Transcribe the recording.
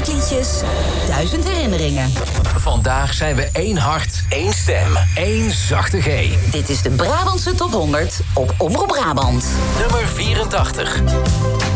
100 liedjes, 1000 herinneringen. Vandaag zijn we één hart, één stem, één zachte G. Dit is de Brabantse Top 100 op Omroep Brabant. Nummer 84.